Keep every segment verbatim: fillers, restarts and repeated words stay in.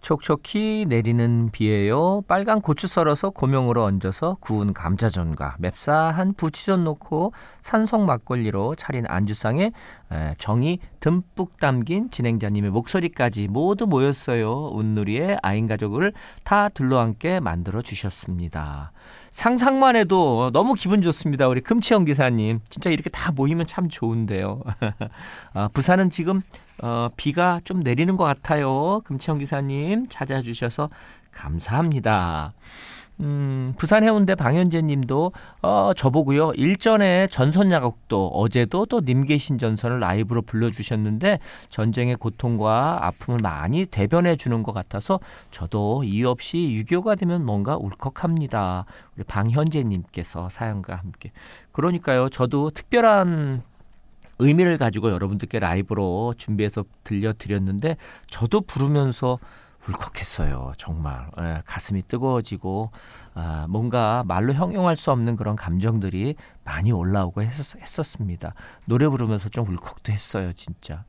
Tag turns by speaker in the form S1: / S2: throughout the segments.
S1: 촉촉히 내리는 비에요. 빨간 고추 썰어서 고명으로 얹어서 구운 감자전과 맵싸한 부치전 넣고 산속 막걸리로 차린 안주상에 정이 듬뿍 담긴 진행자님의 목소리까지 모두 모였어요. 운누리의 아인가족을 다 둘러앉게 만들어 주셨습니다. 상상만 해도 너무 기분 좋습니다. 우리 금치영 기사님. 진짜 이렇게 다 모이면 참 좋은데요. 아, 부산은 지금 어, 비가 좀 내리는 것 같아요. 금치영 기사님 찾아주셔서 감사합니다. 음, 부산 해운대 방현재 님도 어, 저보고요. 일전에 전선야곡도 어제도 또 님 계신 전선을 라이브로 불러주셨는데 전쟁의 고통과 아픔을 많이 대변해 주는 것 같아서 저도 이유 없이 유교가 되면 뭔가 울컥합니다. 우리 방현재 님께서 사연과 함께. 그러니까요. 저도 특별한 의미를 가지고 여러분들께 라이브로 준비해서 들려드렸는데 저도 부르면서 울컥했어요. 정말 에, 가슴이 뜨거워지고 아, 뭔가 말로 형용할 수 없는 그런 감정들이 많이 올라오고 했었, 했었습니다. 노래 부르면서 좀 울컥도 했어요. 진짜.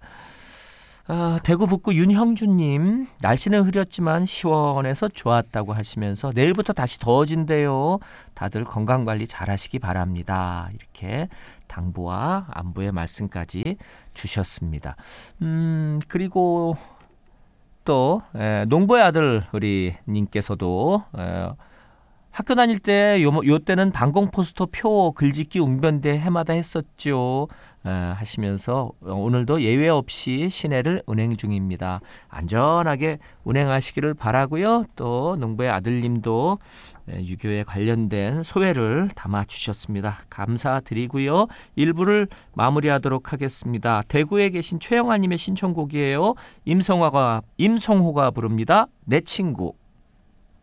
S1: 아, 대구 북구 윤형주님, 날씨는 흐렸지만 시원해서 좋았다고 하시면서 내일부터 다시 더워진대요. 다들 건강관리 잘 하시기 바랍니다. 이렇게 당부와 안부의 말씀까지 주셨습요. 음, 그리고 또 에, 농부의 아들 우리 님께서도 에, 학교 다닐 때 요, 요 때는 방공포스터 표 글짓기 웅변대 해마다 했었죠. 에, 하시면서 오늘도 예외 없이 시내를 운행 중입니다. 안전하게 운행하시기를 바라고요. 또 농부의 아들님도 에, 유교에 관련된 소회를 담아주셨습니다. 감사드리고요. 일 부를 마무리하도록 하겠습니다. 대구에 계신 최영아님의 신청곡이에요. 임성화가, 임성호가 부릅니다. 내 친구.